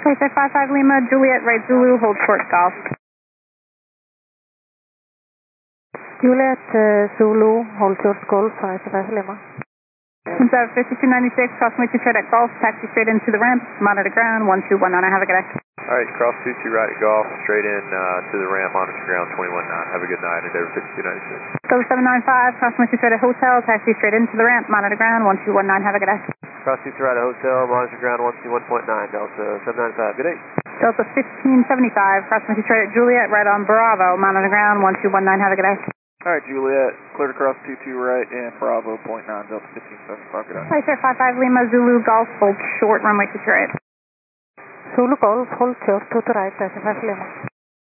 Sir 55 Lima, Juliet, right Zulu, hold short golf. Juliet, Zulu, hold short golf, 55 Lima. Since 5296, crossing to straight at golf, taxi straight into the ramp, monitor ground, 1219, have a good day. Alright, cross 22 right at golf, straight in to the ramp, monitor ground, 219, have a good night, Endeavor 5296. So 795, crossing to straight at hotel, taxi straight into the ramp, monitor ground, 1219, have a good day. Cross 22 right at hotel, monitor ground, 121.9, Delta 795, good day. Delta 1575, crossing to straight at Juliet, right on Bravo, monitor ground, 1219, have a good day. Alright, Juliet, clear to cross 22 right and Bravo, .9, Delta 1575, good day. Sir 55 Lima, Zulu, golf, hold short, runway to straight. Zulu golf, hold short to the right, 55 Lima.